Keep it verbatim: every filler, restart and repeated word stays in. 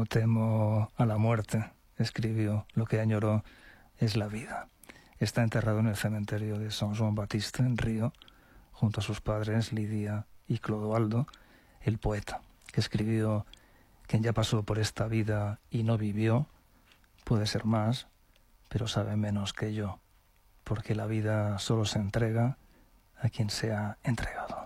no temo a la muerte, escribió, lo que añoró es la vida. Está enterrado en el cementerio de San Juan Batiste, en Río, junto a sus padres Lidia y Clodoaldo, el poeta, que escribió: quien ya pasó por esta vida y no vivió, puede ser más, pero sabe menos que yo, porque la vida solo se entrega a quien se ha entregado.